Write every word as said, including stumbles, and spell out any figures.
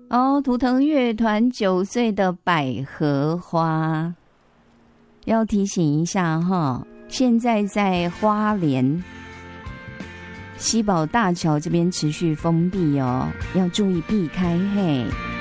哦，图腾乐团九岁的百合花，要提醒一下哈，现在在花莲西宝大桥这边持续封闭哦，要注意避开嘿。